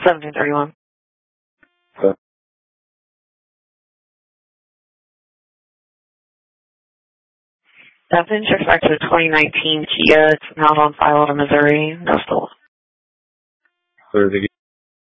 1731. That then checks back to the 2019 Kia. It's not on file in Missouri. No stolen. Clear the